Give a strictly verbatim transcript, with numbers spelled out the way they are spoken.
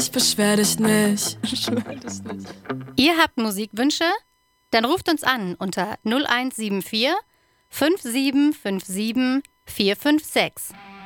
ich beschwer dich nicht. Beschwer dich nicht. Ihr habt Musikwünsche? Dann ruft uns an unter null eins sieben vier fünf sieben fünf sieben vier fünf sechs.